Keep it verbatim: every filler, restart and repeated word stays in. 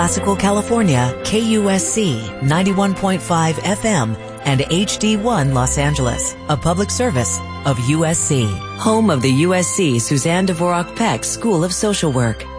Classical California, K U S C ninety-one point five F M and H D one Los Angeles, a public service of U S C, home of the U S C Suzanne Dvorak Peck School of Social Work.